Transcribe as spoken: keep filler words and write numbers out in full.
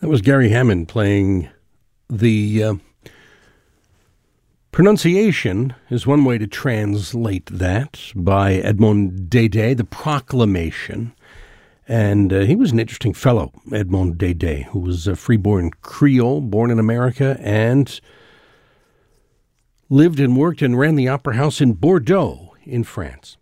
That was Gary Hammond playing the uh, Pronunciation is one way to translate that by Edmond Dédé, the Proclamation. And uh, he was an interesting fellow, Edmond Dédé, who was a freeborn Creole, born in America, and lived and worked and ran the opera house in Bordeaux in France.